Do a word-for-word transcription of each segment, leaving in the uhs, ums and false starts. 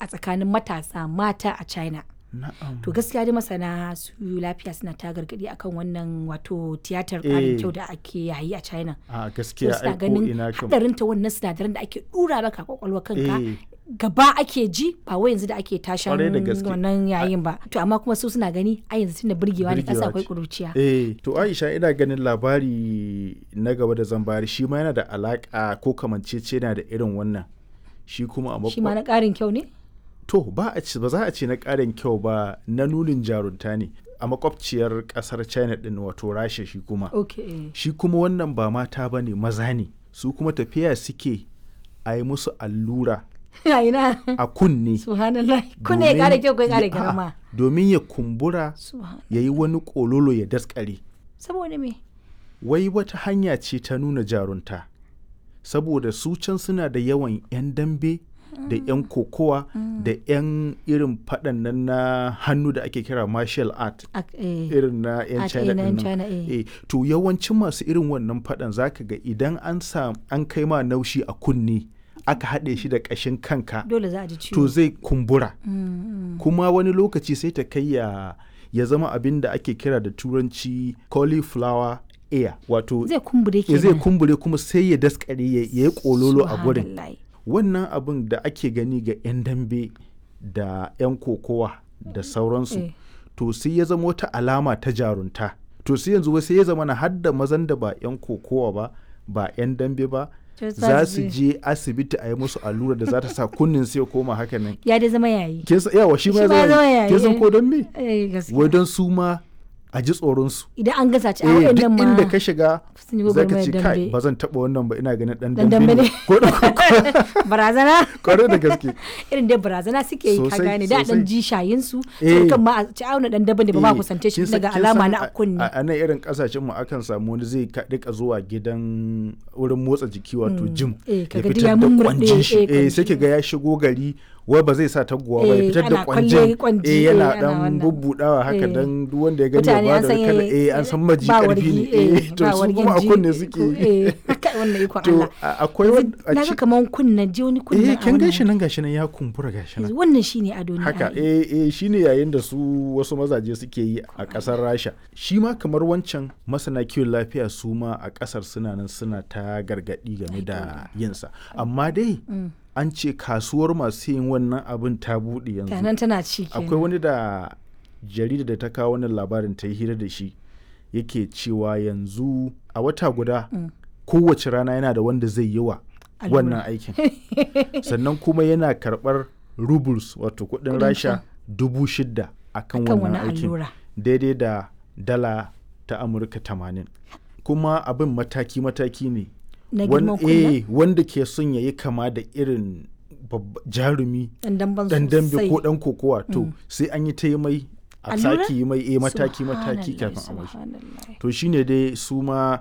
tsakanin matasa mata a China. Na'am. To gaskiya dai masana su lafiya suna ta gargadi akan wannan wato tiyatar ƙarin kyau da ake yayi a China. A gaskiya suna ai ko ganin ina kam. hadarin ta wannan sinadaran da ake dura maka kwakwalwa kanka Eh. gaba ake ji ba wai yanzu da ake tashan Kwarai da gaske. wannan yayin ba. To amma kuma su suna gani a yanzu tunda burgewa ne Burgewa kasa akwai ce. kuruciya. Eh, to Aisha ina ganin labari na gaba da zan bayar shi ma yana da alaka ko kamanceceniya da irin wannan. Shi kuma a Shi ma makwa. na ƙarin kyau ne? To ba a ci ba za a ce na ƙarin kyau ba, na nunin jarunta ne a makwabciyar ƙasar China din wato Rasha shi kuma. Okay. Shi kuma wannan ba mata ba ne, maza ne. Su kuma tafiya suke a yi musu allura A ina. a kunne. Subhanallah. Kunne ya ƙara kyau ko ya ƙara girma? A'a, domin ya kumbura Subhan. ya yi wani ƙololo ya daskare. Saboda me? Wai wata hanya ce ta nuna jarunta, saboda su can suna da yawan 'yan dambe da 'yan kokowa da 'yan irin faɗan nan na hannu da ake kira martial art Ak- eh. irin na 'yan Art, China eh, na 'yan ɗin nan. China, eh. Eh, to yawancin masu irin wannan faɗan zaka ga idan an sa an kai ma naushi a kunne aka haɗe shi da ƙashin kanka Dole za a ji ciwo. to zai kumbura. Mm, mm. Kuma wani lokaci sai ta kai ya ya zama abin da ake kira da turanci cauliflower ear, wato Zai kumbure ya zai kenan. kumbure kuma sai ya daskare ya ya yi kololo a gurin. Subhanallah. Wannan abin da ake gani ga 'yan dambe da 'yan kokowa da sauransu Eh. to sai ya zama wata alama ta jarunta. To sai yanzu wai sai ya zama na hadda mazan da ba 'yan kokowa ba ba 'yan dambe ba To za su je asibiti a yi musu allura da za ta sa kunnin sai ya koma haka nan. Ya dai zama yayi. Kin san yawa shi ma Shi ma ya zama zama yayi, kin san eh. ko don me? Eh, gaskiya. Wai don su ma a ji tsoron su. Idan an gasa ci a Eh, duk waɗannan ma inda ka shiga sun yi za ka gwagwarmayar ce kai dambe. ba zan taɓa wannan ba ina ganin ɗan Dan dambe dambe ne. ne. Ko da ko- Barazana. kwarai da gaske. Irin dai barazana suke yi ka Sosai, gane da sosai. dan ji shayin su. Eh. Sai kan ma a ci auna dan daban da ba ma Eh, kusance shi kin san- daga kin alama san na a- a kunne. A a nan irin kasashen mu akan samu wani zai ka- rika zuwa gidan wurin motsa jiki wato gym Eh, ya kaga duk fitar ya da mummurɗe, kwanjin shi. eh, Eh, sai kwanji. ki ga ya shigo gari wai ba zai sa taguwa ba ya Eh, fitar da ana kwalle kwanjin. kwanji, Eh, eh, yana ana dan wannan. bubbudawa haka Eh. dan duk wanda ya gani ya Mutane ba an da san kala eh, eh an san maji ba karfi wargi, ne. eh, Eh, to ba su wargin kuma a ji, kunne eh, suke. ko- eh, kai wannan ikon To Allah. a- akwai wani a Na ga ci- kaman kunnen ji wani kunnen eh a kin wannan gan shi nan gashi nan ya kumbura gashi nan. wannan shine ado ne Haka ai. eh eh shine yayin da su wasu mazaje suke yi a kasar Rasha. Shi ma kamar wancan masana kiwon lafiya su ma a kasar suna nan suna ta gargadi game da yinsa. Amma dai an ce kasuwar masu yin wannan abin ta buɗe yanzu. Tanan tana ci kenan. Akwai wani da jarida da ta kawo wannan labarin ta yi hira da shi yake cewa yanzu a wata guda kowace rana yana da wanda zai yi wa Allura. wannan aikin. Sannan kuma yana karɓar rubles wato kuɗin Kuɗin rasha can. dubu shida a kan Akan wannan wani aikin allura. daidai da dala ta amurka tamanin. Kuma abin mataki-mataki ne. Na Wan- girman kunnen. eh, wanda ke son ya yi kama da irin babba- jarumi Dan damban dan dambe sosai. ko dan kokowa to sai an yi ta yi mai a Allura? sake yi mai eh, mataki-mataki Subhanallah, kafin a mashi. subhanallah. To shine dai su ma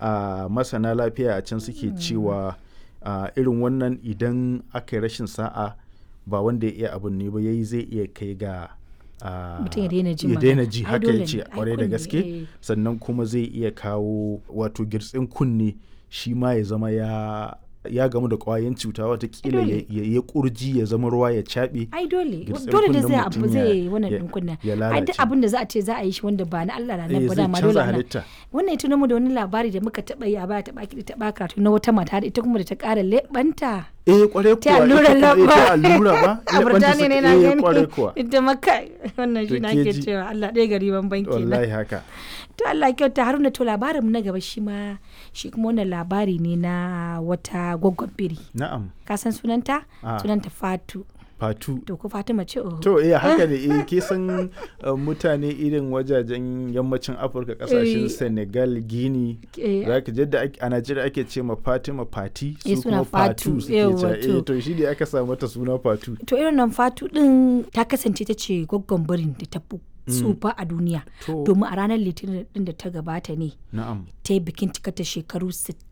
a masana lafiya a can suke cewa a irin wannan idan aka yi rashin sa'a ba wanda ya iya abin ne ba yayi zai iya kai ga a, Mutum ya daina jin ya daina magana. ji Ai, haka dole ya ce ne. Ai, kwarai da kunne, gaske eh. sannan kuma zai iya kawo wato girtsin kunne shi ma ya zama ya ya gamu da kwayan cuta watakila ya, dole. ya, ya kurji ya zama ruwa ya caɓe. Ai dole Girtsin dole da kunnen zai mutum abu ya- zai wannan ya- din kunna. ya Ai lalace. duk abin da za a ce za a yi shi wanda ba na Allah na Eh, nan ba zai dama canza dole ana. halitta. Wannan ita mu da wani labari da muka taba yi a baya taba kiɗi taba karatu na wata mata da ita kuma da ta ƙara leɓanta. Eh kwarai Ta kuwa allurar ita kuma- eh, lamba. ta allura ba A leɓanta Burtaniya suka- ne na eh, gani. kwarai kuwa Ita maka wannan shi To na ke ke ji. cewa Allah ɗaya gari ban banki na. wallahi haka. To Allah kyauta Haruna to labarin mu na gaba shi ma shi kuma wannan labari ne na wata gwaggon biri. Na'am. Ka san sunanta? Ah. Sunanta Fatu. Fatu. To ko Fatima ce oh. To eh haka ne eh ke san uh, mutane irin wajajen yammacin Afirka kasashen Eh. Senegal, Guinea Eh, za ka jadda ake- a Najeriya ake ce ma Fatima Fati Eh, su suna kuma Fatu Fatu. suke Yawwa, cewa to. eh to shi ne aka sa mata suna Fatu. To irin nan Fatu din ta kasance ta ce gwaggon birin da ta fi tsufa a duniya. To. Domin a ranar Litinin din da ta gabata ne Na'am. ta yi bikin cikata shekaru sittin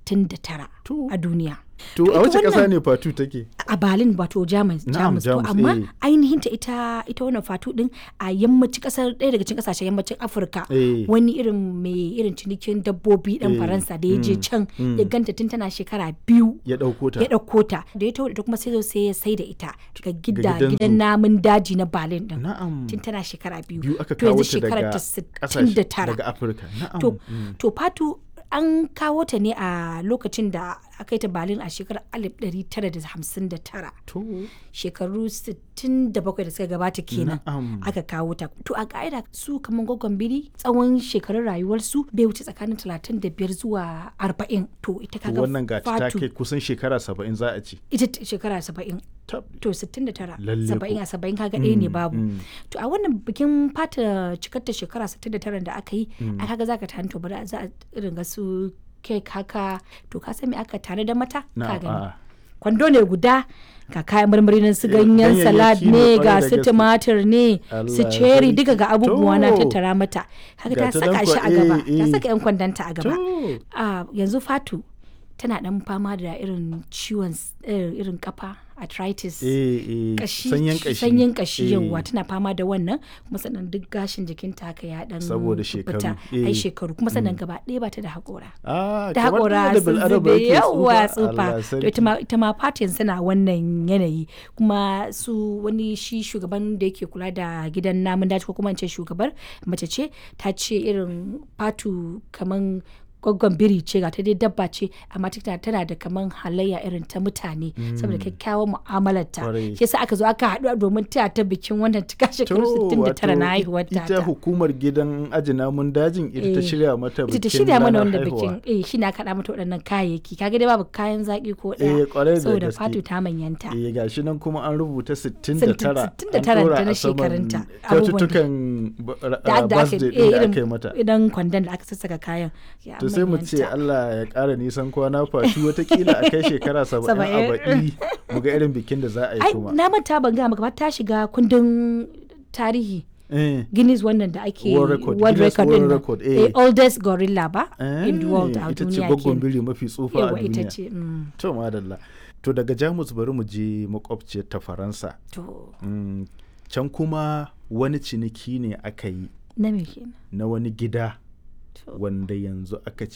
sittin da tara To. a duniya. To To a wace ita ƙasa wannan- ne Fatu take? a Berlin wato Jamus Na'am, Jamus to Jamus, amma eh. ainihin ta ita ita wannan fatu din a yammacin kasar ɗaya daga cikin kasashen yammacin Afirka Eh. wani irin mai irin cinikin dabbobi dan Eh, Faransa da ya je mm, can mm. ya ganta tun tana shekara biyu Ya ɗauko ta. ya ɗauko ta da ya taho da ita kuma sai zo sai ya sai da ita ga gida gidan gidan zoo. namun daji na Berlin din Na'am. tun tana shekara biyu Biyu aka to kawo yanzu ta shekara daga ta ƙasashe sittin da tara daga Afirka. Na'am. to Mm. to fatu an kawo ta ne a lokacin da aka yi ta Berlin a shekarar alif ɗari tara da hamsin da tara To. shekaru sittin da bakwai da suka gabata kenan Na'am. aka kawo ta to a ka'ida su kamar gwaggon biri tsawon shekarun rayuwarsu bai wuce tsakanin talatin da biyar zuwa arba'in to ita To kaga wannan gata ta fatu kai kusan shekara saba'in za a ci. ita t- shekara saba'in Tab. to sittin da tara Lalle saba'in ko. a saba'in kaga ɗaya ne Mm, babu mm. to a wannan bikin fata cikar ta shekara sittin da tara da aka yi a kaga zaka tani to bari a- za a irin ga su kek haka to ka san me aka tare da mata Na'am, ka gani a'a. kwando ne guda ga kayan marmari nan su Eh, ganyen salad ganyayyaki ne ne kwarai ga da su gaske. tumatir ne su Allah ceri sarki. duka ga abubuwa na To. tattara mata haka Ga ta ta saka nan shi kwa- a gaba eh, ta eh. saka yan kwandanta a gaba To. a yanzu fatu tana dan fama da irin ciwon s- eh, irin kafa arthritis Eh, eh, kashi sanyin kashi. sanyin kashi Eh, yawa tana fama da wannan kuma sannan duk gashin jikinta haka ya dan Saboda fita shekaru, ai eh. shekaru kuma sannan gaba ɗaya ba ta da haƙora Ah, ta kamar haƙora da sun bil'adama zube yake yawa tsufa. tsufa Allah to ita sarki. ma ita ma fatin suna wannan yanayi kuma su wani shi shugaban da yake kula da gidan namun daji ko kuma in ce shugabar mace ce ta ce irin fatu kaman gwaggon biri ce ga ta dai dabba ce amma tana tana da kaman halayya irin ta mutane saboda kyakkyawan mu'amalarta Kwarai. shi yasa aka zo aka haɗu domin taya ta bikin wannan cika shekaru To, sittin da tara na wato haihuwar ta ita hukumar gidan aji namun dajin ita ta Eh, shirya mata bikin ita ta shirya mana ranar wanda haihuwa. bikin eh shi na kaɗa mata waɗannan kayayyaki kaga dai babu kayan zaƙi ko Eh, kwarai da ɗaya saboda gaske. fatu ta manyanta Eh, gashi nan kuma an rubuta sittin da tara. sittin da tara an ɗora ta na a saman shekarunta. kyaututtukan ba- ra- da da aka birthday eh, ɗin da irin aka yi mata. idan kwandon da aka sassaka kayan ya To sai mu ce manyanta. Allah ya ƙara nisan kwana Fatu watakila a kai shekara saba'in a Saba'in. baɗi mu ga irin bikin da za a yi ai kuma. na manta ban ga maka ba ta shiga kundin tarihi Eh. Guinness wannan da ake World record, world Guinness record World din nan. record, eh. Eh, oldest gorilla ba in the world a ita ce duniya gwaggon kenan. biri mafi tsufa a Yawa ita duniya. ce mm, To madalla. To daga Jamus bari mu je makwabciyar ta Faransa. to Mm, Can kuma wani ciniki ne aka yi na me kenan na wani gida to wanda yanzu aka